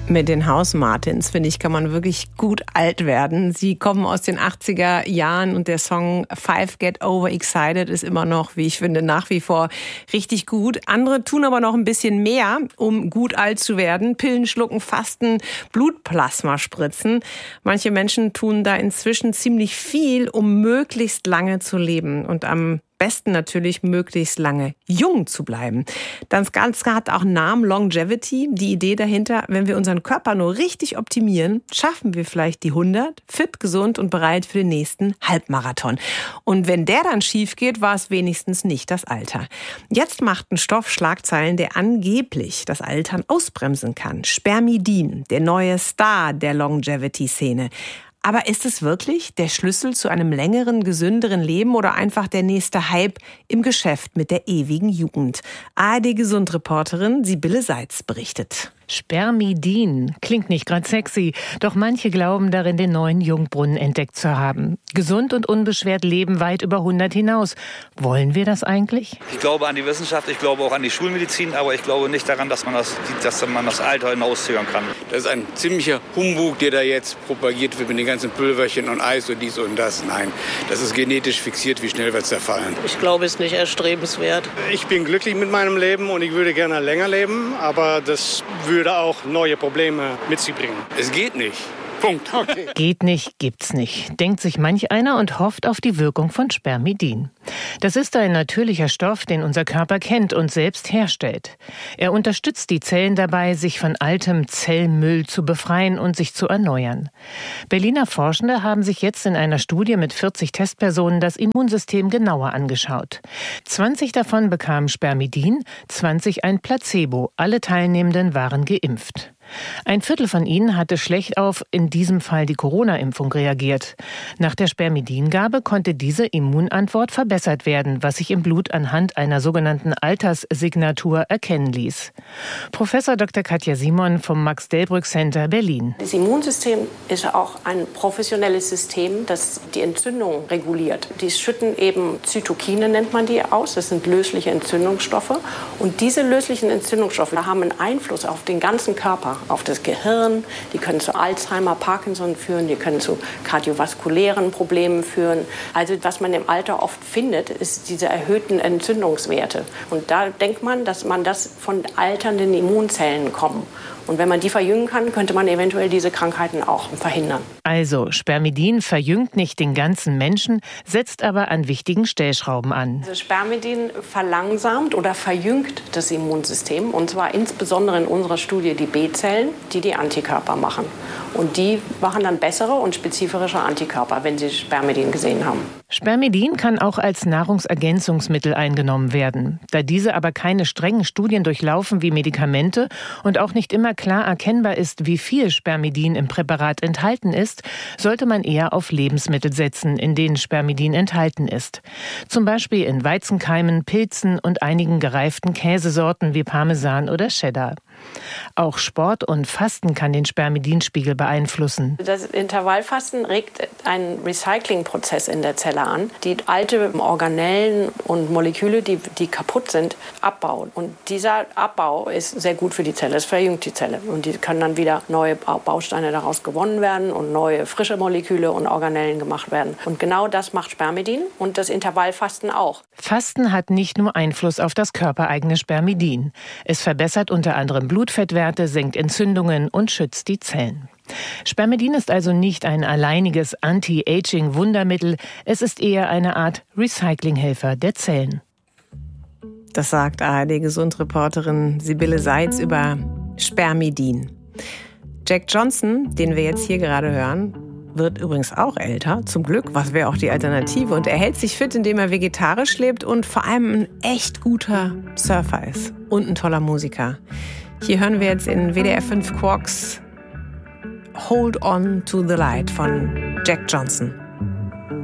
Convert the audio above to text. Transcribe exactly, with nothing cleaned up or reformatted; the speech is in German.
Mit den House Martins, finde ich, kann man wirklich gut alt werden. Sie kommen aus den achtziger Jahren und der Song Five Get Over Excited ist immer noch, wie ich finde, nach wie vor richtig gut. Andere tun aber noch ein bisschen mehr, um gut alt zu werden. Pillen schlucken, fasten, Blutplasma spritzen. Manche Menschen tun da inzwischen ziemlich viel, um möglichst lange zu leben und am besten natürlich möglichst lange jung zu bleiben. Das Ganze hat auch einen Namen, Longevity. Die Idee dahinter, wenn wir unseren Körper nur richtig optimieren, schaffen wir vielleicht die hundert, fit, gesund und bereit für den nächsten Halbmarathon. Und wenn der dann schief geht, war es wenigstens nicht das Alter. Jetzt macht ein Stoff Schlagzeilen, der angeblich das Altern ausbremsen kann. Spermidin, der neue Star der Longevity-Szene. Aber ist es wirklich der Schlüssel zu einem längeren, gesünderen Leben oder einfach der nächste Hype im Geschäft mit der ewigen Jugend? A R D-Gesundreporterin Sibylle Seitz berichtet. Spermidin klingt nicht gerade sexy, doch manche glauben darin, den neuen Jungbrunnen entdeckt zu haben. Gesund und unbeschwert leben weit über hundert hinaus. Wollen wir das eigentlich? Ich glaube an die Wissenschaft, ich glaube auch an die Schulmedizin, aber ich glaube nicht daran, dass man das, dass man das Alter hinauszögern kann. Das ist ein ziemlicher Humbug, der da jetzt propagiert wird mit den ganzen Pülverchen und Eis und dies und das. Nein, das ist genetisch fixiert, wie schnell wird es zerfallen. Ich glaube, es ist nicht erstrebenswert. Ich bin glücklich mit meinem Leben und ich würde gerne länger leben, aber das würde würde auch neue Probleme mit sich bringen. Es geht nicht. Punkt. Okay. Geht nicht, gibt's nicht, denkt sich manch einer und hofft auf die Wirkung von Spermidin. Das ist ein natürlicher Stoff, den unser Körper kennt und selbst herstellt. Er unterstützt die Zellen dabei, sich von altem Zellmüll zu befreien und sich zu erneuern. Berliner Forschende haben sich jetzt in einer Studie mit vierzig Testpersonen das Immunsystem genauer angeschaut. zwanzig davon bekamen Spermidin, zwanzig ein Placebo. Alle Teilnehmenden waren geimpft. Ein Viertel von ihnen hatte schlecht auf, in diesem Fall die Corona-Impfung, reagiert. Nach der Spermidingabe konnte diese Immunantwort verbessert werden, was sich im Blut anhand einer sogenannten Alterssignatur erkennen ließ. Professor Doktor Katja Simon vom Max-Delbrück-Center Berlin. Das Immunsystem ist auch ein professionelles System, das die Entzündung reguliert. Die schütten eben Zytokine, nennt man die, aus. Das sind lösliche Entzündungsstoffe. Und diese löslichen Entzündungsstoffe haben einen Einfluss auf den ganzen Körper. Auf das Gehirn, die können zu Alzheimer, Parkinson führen, die können zu kardiovaskulären Problemen führen. Also was man im Alter oft findet, ist diese erhöhten Entzündungswerte. Und da denkt man, dass man das von alternden Immunzellen kommt. Und wenn man die verjüngen kann, könnte man eventuell diese Krankheiten auch verhindern. Also, Spermidin verjüngt nicht den ganzen Menschen, setzt aber an wichtigen Stellschrauben an. Also Spermidin verlangsamt oder verjüngt das Immunsystem. Und zwar insbesondere in unserer Studie die B-Zellen, die die Antikörper machen. Und die machen dann bessere und spezifische Antikörper, wenn sie Spermidin gesehen haben. Spermidin kann auch als Nahrungsergänzungsmittel eingenommen werden. Da diese aber keine strengen Studien durchlaufen wie Medikamente und auch nicht immer klar erkennbar ist, wie viel Spermidin im Präparat enthalten ist, sollte man eher auf Lebensmittel setzen, in denen Spermidin enthalten ist. Zum Beispiel in Weizenkeimen, Pilzen und einigen gereiften Käsesorten wie Parmesan oder Cheddar. Auch Sport und Fasten kann den Spermidinspiegel beeinflussen. Das Intervallfasten regt einen Recyclingprozess in der Zelle an, die alte Organellen und Moleküle, die, die kaputt sind, abbauen. Und dieser Abbau ist sehr gut für die Zelle. Es verjüngt die Zelle. Und die können dann wieder neue Bausteine daraus gewonnen werden und neue frische Moleküle und Organellen gemacht werden. Und genau das macht Spermidin und das Intervallfasten auch. Fasten hat nicht nur Einfluss auf das körpereigene Spermidin. Es verbessert unter anderem Blutfettwerte, senkt Entzündungen und schützt die Zellen. Spermidin ist also nicht ein alleiniges Anti-Aging-Wundermittel. Es ist eher eine Art Recyclinghelfer der Zellen. Das sagt A R D-Gesundreporterin Sibylle Seitz über Spermidin. Jack Johnson, den wir jetzt hier gerade hören, wird übrigens auch älter, zum Glück, was wäre auch die Alternative. Und er hält sich fit, indem er vegetarisch lebt und vor allem ein echt guter Surfer ist und ein toller Musiker. Hier hören wir jetzt in W D R fünf Quarks Hold On to the Light von Jack Johnson.